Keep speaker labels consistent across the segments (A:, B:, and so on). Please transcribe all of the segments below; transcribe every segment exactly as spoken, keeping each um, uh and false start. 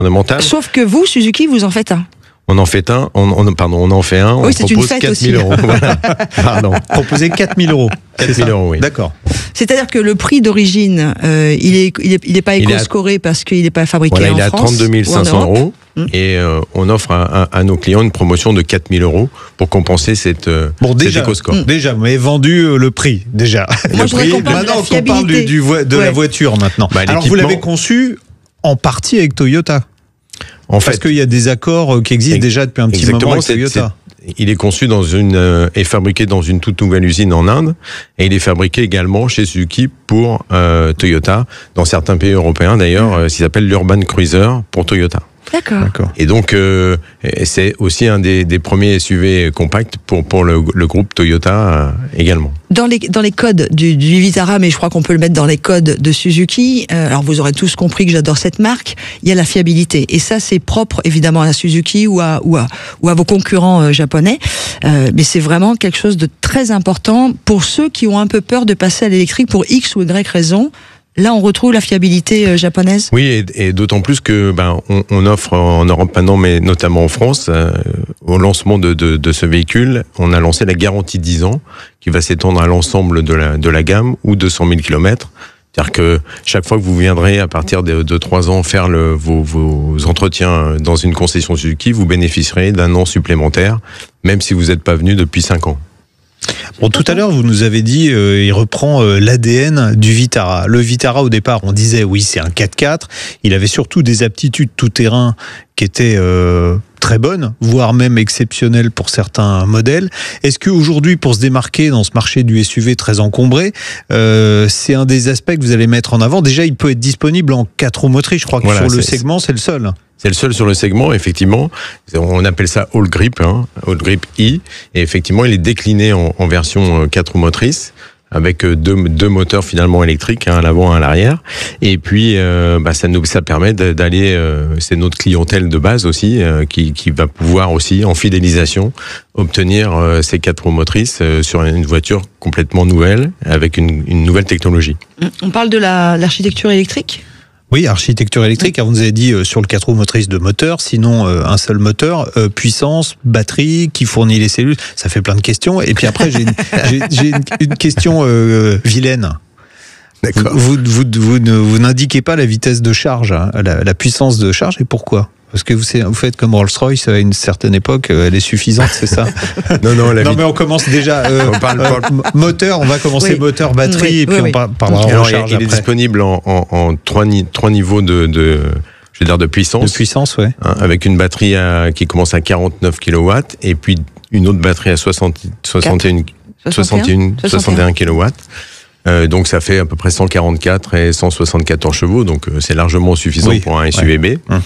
A: fondamentale.
B: Sauf que vous, Suzuki, vous en faites un.
A: On en fait un, on, on, pardon, on en fait un,
B: oui,
A: on propose quatre mille euros. Voilà. Pardon.
C: Proposer quatre mille euros.
A: quatre mille euros, oui.
C: D'accord.
B: C'est-à-dire que le prix d'origine, euh, il est, il est, il est pas éco-scoré parce qu'il n'est pas fabriqué
A: voilà,
B: en
A: France.
B: France.
A: Il est à trente-deux mille cinq cents euros. Mmh. Et euh, on offre à, à, à nos clients une promotion de quatre mille euros pour compenser cette, euh,
C: bon, déjà,
A: cet éco-score.
C: Mmh. Déjà, vous m'avez vendu euh, le prix, déjà.
B: Moi,
C: le
B: je
C: prix,
B: qu'on parle
C: maintenant
B: de la
C: qu'on parle du, du vo- de ouais. la voiture maintenant. Bah, alors, vous l'avez conçu en partie avec Toyota. En Parce qu'il y a des accords qui existent déjà depuis un petit moment avec Toyota.
A: C'est, il est conçu dans une euh, et fabriqué dans une toute nouvelle usine en Inde, et il est fabriqué également chez Suzuki pour euh, Toyota dans certains pays européens d'ailleurs, euh, ce qui s'appelle l'Urban Cruiser pour Toyota.
B: D'accord.
A: D'accord. Et donc euh, c'est aussi un des, des premiers S U V compacts pour pour le, le groupe Toyota euh, également.
B: Dans les dans les codes du, du Vitara, mais je crois qu'on peut le mettre dans les codes de Suzuki. Euh, alors vous aurez tous compris que j'adore cette marque. Il y a la fiabilité, et ça c'est propre évidemment à Suzuki ou à ou à ou à vos concurrents euh, japonais. Euh, mais c'est vraiment quelque chose de très important pour ceux qui ont un peu peur de passer à l'électrique pour X ou Y raison. Là, on retrouve la fiabilité euh, japonaise.
A: Oui, et, et d'autant plus que ben on, on offre en Europe maintenant, mais notamment en France, euh, au lancement de, de, de ce véhicule, on a lancé la garantie dix ans, qui va s'étendre à l'ensemble de la de la gamme ou deux cent mille kilomètres. C'est-à-dire que chaque fois que vous viendrez à partir de, de trois ans faire le, vos, vos entretiens dans une concession Suzuki, vous bénéficierez d'un an supplémentaire, même si vous n'êtes pas venu depuis cinq ans.
C: Bon, tout à l'heure, vous nous avez dit, euh, il reprend euh, l'A D N du Vitara. Le Vitara, au départ, on disait, oui, c'est un quatre-quatre. Il avait surtout des aptitudes tout-terrain qui étaient euh, très bonnes, voire même exceptionnelles pour certains modèles. Est-ce qu'aujourd'hui, pour se démarquer dans ce marché du S U V très encombré, euh, c'est un des aspects que vous allez mettre en avant? Déjà, il peut être disponible en quatre roues motrices. Je crois que voilà, sur le segment, c'est le seul.
A: C'est le seul sur le segment, effectivement. On appelle ça All Grip, hein, All Grip E. Et effectivement, il est décliné en, en version quatre roues motrices, avec deux, deux moteurs finalement électriques, un à l'avant, un à l'arrière. Et puis, euh, bah, ça nous, ça permet d'aller, euh, c'est notre clientèle de base aussi, euh, qui, qui va pouvoir aussi, en fidélisation, obtenir euh, ces quatre roues motrices euh, sur une voiture complètement nouvelle, avec une, une nouvelle technologie.
B: On parle de la, l'architecture électrique ?
C: Oui, architecture électrique. Oui. Vous nous avez dit euh, sur le quatre roues motrices de moteur, sinon euh, un seul moteur, euh, puissance, batterie, qui fournit les cellules. Ça fait plein de questions. Et puis après, j'ai une, j'ai, j'ai une, une question euh, vilaine. D'accord. Vous, vous, vous, vous, vous n'indiquez pas la vitesse de charge, hein, la, la puissance de charge, et pourquoi ? Parce que vous, vous faites comme Rolls-Royce à une certaine époque, elle est suffisante, c'est ça?
A: Non, non, la
C: non, mais on commence déjà. Euh, on parle, euh, moteur, on va commencer oui. moteur, batterie, oui, et puis oui, on oui. parlera en charge.
A: Il
C: après.
A: est disponible en, en, en trois, ni, trois niveaux de, de, je veux dire, de puissance.
C: De puissance, ouais.
A: Hein, avec une batterie à, qui commence à quarante-neuf kilowatts, et puis une autre batterie à soixante, soixante et un, soixante et un, soixante et un kilowatts. Euh, donc ça fait à peu près cent quarante-quatre et cent soixante-quatorze chevaux, donc euh, c'est largement suffisant oui, pour un S U V B. Ouais. Hum.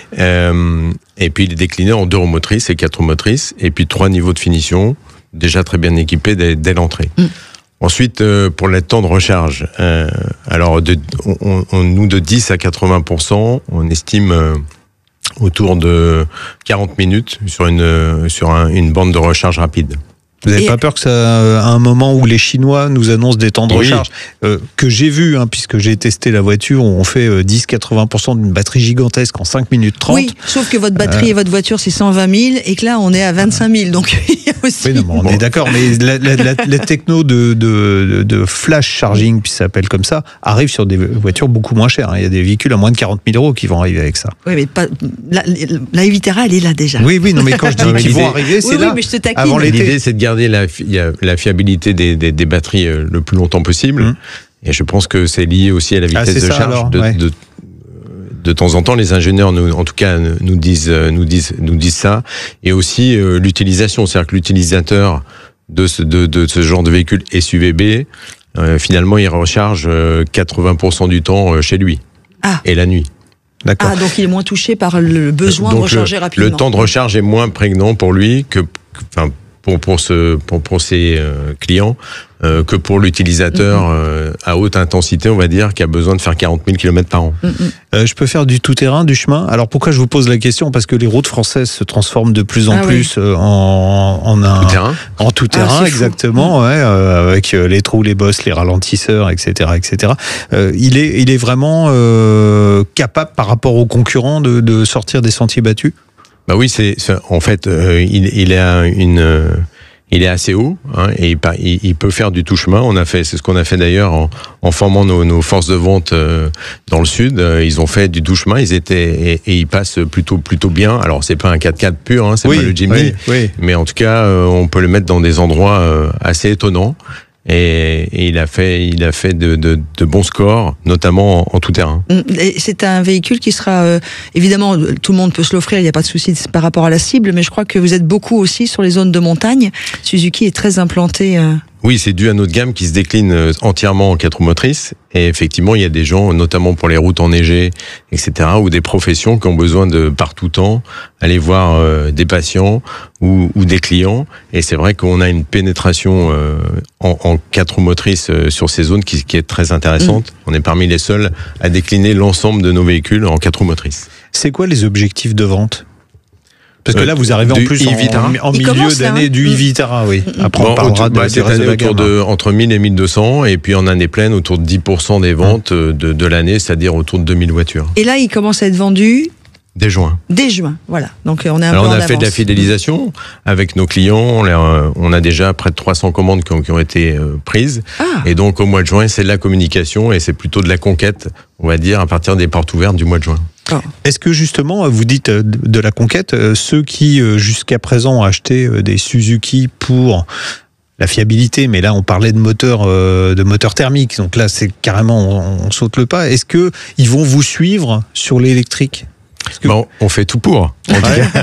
A: Euh, et puis il est décliné en deux roues motrices et quatre roues motrices, et puis trois niveaux de finition, déjà très bien équipés dès, dès l'entrée. Hum. Ensuite, euh, pour le temps de recharge, euh, alors de, on, on, nous de dix à quatre-vingts pour cent, on estime euh, autour de quarante minutes sur une, sur un, une bande de recharge rapide.
C: Vous n'avez pas peur que ça, à un moment où les Chinois nous annoncent des temps de oui. recharge euh, que j'ai vu, hein, puisque j'ai testé la voiture, où on fait euh, dix à quatre-vingts pour cent d'une batterie gigantesque en cinq minutes trente.
B: Oui, sauf que votre batterie euh... et votre voiture, c'est cent vingt mille, et que là, on est à vingt-cinq mille. Donc, il y a aussi...
C: Oui, non, mais on bon. est d'accord, mais la, la, la, la techno de, de, de flash charging, puis ça s'appelle comme ça, arrive sur des voitures beaucoup moins chères. Il y a des véhicules à moins de quarante mille euros qui vont arriver avec ça.
B: Oui, mais pas, la, la Vitara, elle est là déjà.
C: Oui, oui, non, mais quand je dis qu'ils vont arriver, c'est
B: oui,
C: là.
B: Oui, mais je te taquine.
C: Avant l'été.
A: L'idée, c'est de garder la, la fiabilité des, des, des batteries le plus longtemps possible. Mmh. Et je pense que c'est lié aussi à la vitesse ah, de ça, charge.
C: Alors,
A: de,
C: ouais.
A: de, de temps en temps, les ingénieurs, nous, en tout cas, nous disent, nous disent, nous disent ça. Et aussi euh, l'utilisation, c'est-à-dire que l'utilisateur de ce, de, de ce genre de véhicule S U V B, euh, finalement, il recharge euh, quatre-vingts pour cent du temps chez lui.
B: Ah.
A: Et la nuit.
B: D'accord. Ah, donc il est moins touché par le besoin
A: donc
B: de recharger
A: le,
B: rapidement.
A: Le temps de recharge est moins prégnant pour lui que, enfin, pour pour ce pour pour ces euh, clients euh, que pour l'utilisateur mmh. euh, à haute intensité, on va dire, qui a besoin de faire quarante mille kilomètres par an.
C: Mmh. Euh, je peux faire du tout-terrain, du chemin. Alors pourquoi je vous pose la question? Parce que les routes françaises se transforment de plus en ah, plus oui. en en un
A: tout-terrain.
C: En tout-terrain, ah, exactement, mmh. ouais, euh, avec les trous, les bosses, les ralentisseurs, et cetera, et cetera. Euh, il est il est vraiment euh, capable par rapport aux concurrents de, de sortir des sentiers battus?
A: Bah oui, c'est, c'est en fait euh, il il a une euh, il est assez haut hein, et il, il peut faire du tout chemin. On a fait, c'est ce qu'on a fait d'ailleurs en, en formant nos, nos forces de vente euh, dans le sud. Euh, ils ont fait du tout chemin. Ils étaient et, et ils passent plutôt plutôt bien. Alors c'est pas un quatre-quatre pur, hein, c'est oui, pas le Jimny, oui, oui. mais en tout cas euh, on peut le mettre dans des endroits euh, assez étonnants. Et, et il a fait, il a fait de, de, de bons scores, notamment en, en tout terrain.
B: C'est un véhicule qui sera euh, évidemment, tout le monde peut se l'offrir, il n'y a pas de souci par rapport à la cible, mais je crois que vous êtes beaucoup aussi sur les zones de montagne. Suzuki est très implanté. Euh...
A: Oui, c'est dû à notre gamme qui se décline entièrement en quatre roues motrices. Et effectivement, il y a des gens, notamment pour les routes enneigées, et cetera, ou des professions qui ont besoin de, par tout temps, aller voir euh, des patients ou, ou des clients. Et c'est vrai qu'on a une pénétration euh, en, en quatre roues motrices euh, sur ces zones qui, qui est très intéressante. Mmh. On est parmi les seuls à décliner l'ensemble de nos véhicules en quatre roues motrices.
C: C'est quoi les objectifs de vente ? Parce que là, vous arrivez en plus en, en milieu d'année du e-Vitara, oui. Après, bon, on parlera
A: bah,
C: de
A: cette année autour de, entre mille et mille deux cents, et puis en année pleine, autour de dix pour cent des ventes de, de l'année, c'est-à-dire autour de deux mille voitures.
B: Et là, il commence à être vendu
A: dès juin.
B: Dès juin, voilà. Donc on est un
A: Alors,
B: peu
A: on a
B: en
A: fait
B: avance.
A: de la fidélisation avec nos clients. On a, on a déjà près de trois cents commandes qui ont, qui ont été prises. Ah. Et donc, au mois de juin, c'est de la communication et c'est plutôt de la conquête, on va dire, à partir des portes ouvertes du mois de juin.
C: Est-ce que justement, vous dites de la conquête, ceux qui jusqu'à présent ont acheté des Suzuki pour la fiabilité, mais là on parlait de moteur, de moteur thermique, donc là c'est carrément, on, on saute le pas, est-ce que ils vont vous suivre sur l'électrique ?
A: Que... Bon, on fait tout pour, en tout cas.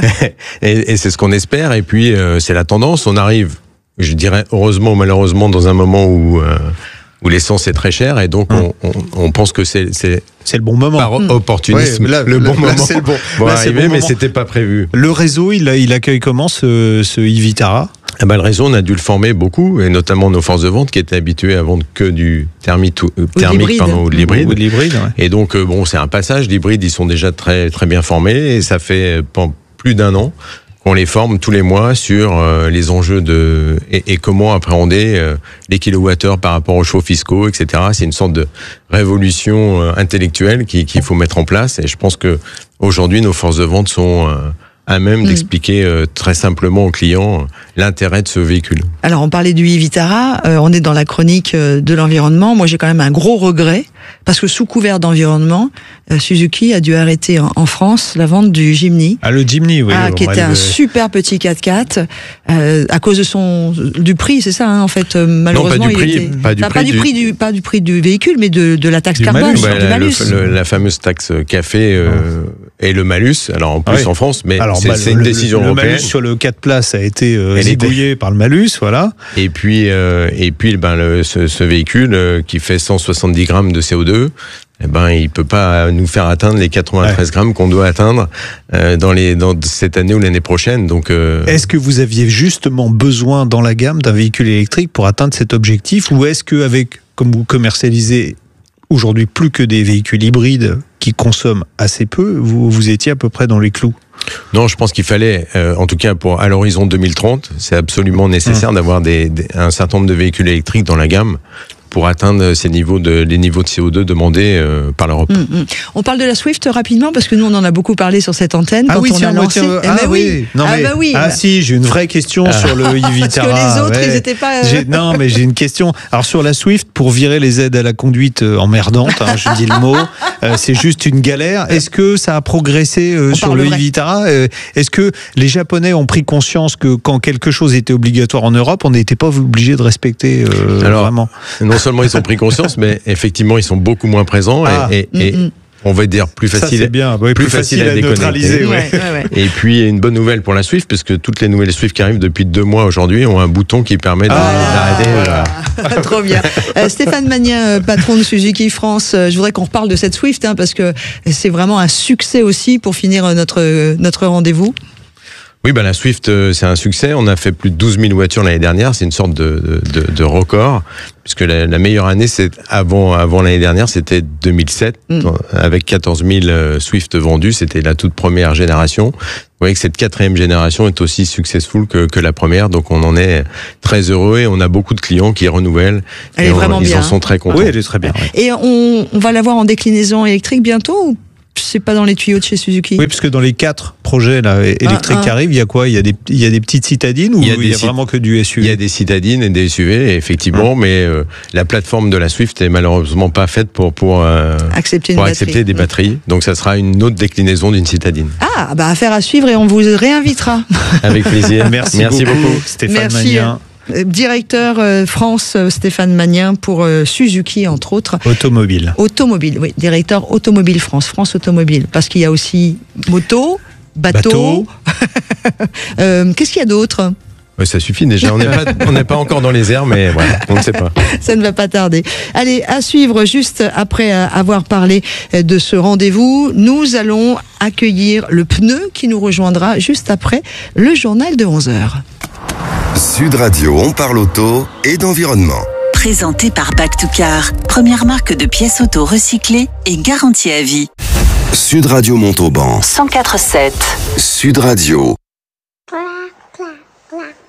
A: et, et c'est ce qu'on espère, et puis euh, c'est la tendance, on arrive, je dirais heureusement ou malheureusement, dans un moment où... Euh, où l'essence est très chère et donc on, on, on pense que c'est c'est
C: c'est le bon moment
A: par opportunisme
C: ouais, là,
A: le bon
C: là,
A: moment
C: là, c'est le bon,
A: bon
C: là,
A: arriver,
C: c'est le bon
A: mais
C: moment.
A: C'était pas prévu.
C: Le réseau il il accueille comment ce ce e-Vitara?
A: Ah bah, le réseau, on a dû le former beaucoup, et notamment nos forces de vente qui étaient habituées à vendre que du thermique, euh, thermique pardon, ou de l'hybride.
C: Ou de l'hybride ouais.
A: Et donc euh, bon, c'est un passage. L'hybride, ils sont déjà très très bien formés et ça fait euh, plus d'un an on les forme tous les mois sur euh, les enjeux de et, et comment appréhender euh, les kilowattheures par rapport aux chevaux fiscaux, et cetera. C'est une sorte de révolution euh, intellectuelle qui, qu'il faut mettre en place. Et je pense que aujourd'hui, nos forces de vente sont euh, à même mmh. d'expliquer euh, très simplement aux clients euh, l'intérêt de ce véhicule.
B: Alors, on parlait du e-Vitara. Euh, on est dans la chronique euh, de l'environnement. Moi, j'ai quand même un gros regret parce que sous couvert d'environnement, euh, Suzuki a dû arrêter en, en France la vente du Jimny.
C: Ah, le Jimny, oui.
B: Ah, qui était un le... super petit quatre-quatre euh, à cause de son du prix, c'est ça, hein, en fait. Euh, malheureusement,
A: non, pas du prix,
B: il était...
A: pas du
B: enfin,
A: prix,
B: pas du prix du pas du prix du véhicule, mais de de la taxe
C: du
B: carbone,
C: malus,
B: ouais,
A: bah,
B: du malus.
A: Le, le, la fameuse taxe café euh, et le malus. Alors en plus ah oui. en France, mais Alors, c'est, bah, c'est une le, décision
C: le,
A: européenne.
C: Le malus sur le quatre places a été euh, zigouillé par le malus, voilà.
A: Et puis euh, et puis ben le, ce, ce véhicule euh, qui fait cent soixante-dix grammes de C O deux. Eh ben, il peut pas nous faire atteindre les quatre-vingt-treize ouais. grammes qu'on doit atteindre euh, dans les dans cette année ou l'année prochaine. Donc, euh...
C: est-ce que vous aviez justement besoin dans la gamme d'un véhicule électrique pour atteindre cet objectif, ou est-ce que avec, comme vous commercialisez aujourd'hui plus que des véhicules hybrides qui consomment assez peu, vous vous étiez à peu près dans les clous?
A: Non, je pense qu'il fallait, euh, en tout cas pour à l'horizon deux mille trente, c'est absolument nécessaire mmh. d'avoir des, des, un certain nombre de véhicules électriques dans la gamme pour atteindre ces niveaux de, les niveaux de C O deux demandés euh, par l'Europe. Mmh, mmh.
B: On parle de la Swift rapidement parce que nous on en a beaucoup parlé sur cette antenne
C: ah
B: quand
C: oui,
B: on
C: tiens,
B: a lancé.
C: Tiens, ah, ah oui, non,
B: ah
C: mais,
B: bah oui.
C: Ah si, j'ai une vraie question ah. sur le e-Vitara.
B: Parce que les autres,
C: ouais.
B: ils n'étaient pas. Euh...
C: J'ai, non, mais j'ai une question. Alors sur la Swift, pour virer les aides à la conduite euh, emmerdantes, hein, je dis le mot, euh, c'est juste une galère. Est-ce que ça a progressé euh, sur le e-Vitara euh, Est-ce que les Japonais ont pris conscience que quand quelque chose était obligatoire en Europe, on n'était pas obligé de respecter euh,
A: Alors,
C: vraiment
A: non seulement ils ont pris conscience, mais effectivement ils sont beaucoup moins présents ah, et, et, et on va dire plus facile,
C: ça, c'est bien. Oui,
A: plus,
C: plus facile,
A: facile à,
C: à neutraliser. Ouais. Ouais, ouais.
A: Et puis une bonne nouvelle pour la Swift, parce que toutes les nouvelles Swift qui arrivent depuis deux mois aujourd'hui ont un bouton qui permet ah, d'arrêter.
B: Voilà. Trop bien. Euh, Stéphane Magnien, patron de Suzuki France, euh, je voudrais qu'on reparle de cette Swift, hein, parce que c'est vraiment un succès aussi pour finir notre notre rendez-vous.
A: Oui, ben la Swift, c'est un succès. On a fait plus de douze mille voitures l'année dernière. C'est une sorte de, de, de record, puisque la, la meilleure année, c'est avant, avant l'année dernière, c'était deux mille sept, mmh. avec quatorze mille Swift vendus. C'était la toute première génération. Vous voyez que cette quatrième génération est aussi successful que, que la première, donc on en est très heureux et on a beaucoup de clients qui renouvellent.
B: Elle est
A: on,
B: vraiment
A: ils
B: bien.
A: en sont très contents.
C: Oui, elle est très bien. Ouais.
B: Et on, on va l'avoir en déclinaison électrique bientôt ou c'est pas dans les tuyaux de chez Suzuki?
C: Oui, parce que dans les quatre projets là, électriques ah, ah. qui arrivent, il y a quoi? Il y a des, il y a des petites citadines ou il y a, il y a vraiment que du S U V?
A: Il y a des citadines et des S U V, effectivement, mmh. mais euh, la plateforme de la Swift est malheureusement pas faite pour, pour, euh,
B: accepter,
A: pour
B: une
A: accepter des batteries. Mmh. Donc ça sera une autre déclinaison d'une citadine.
B: Ah, bah affaire à suivre et on vous réinvitera.
A: Avec plaisir.
C: Merci,
A: Merci beaucoup,
C: beaucoup Stéphane
B: Merci.
C: Magnin.
B: Directeur euh, France euh, Stéphane Magnin pour euh, Suzuki entre autres.
C: Automobile.
B: Automobile, oui, directeur Automobile France, France Automobile, parce qu'il y a aussi moto, bateau. bateau. euh, Qu'est-ce qu'il y a d'autre?
A: Oui, ça suffit déjà, on n'est pas, on n'est pas encore dans les airs, mais voilà, on ne sait pas.
B: Ça ne va pas tarder. Allez, à suivre, juste après avoir parlé de ce rendez-vous, nous allons accueillir le pneu qui nous rejoindra juste après le journal de onze heures.
D: Sud Radio, on parle auto et d'environnement.
E: Présenté par Back to Car, première marque de pièces auto recyclées et garantie à vie.
D: Sud Radio Montauban.
E: cent quatre virgule sept.
D: Sud Radio.
F: Clac, clac, clac.